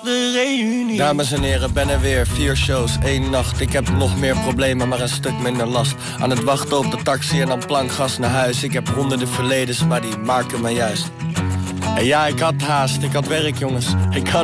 de reunie. Dames en heren, ben er weer. 4 shows, 1 nacht. Ik heb nog meer problemen, maar een stuk minder last. Aan het wachten op de taxi en dan plankgas naar huis. Ik heb honderden verledens, maar die maken me juist. En ja, ik had haast, ik had werk jongens. Ik had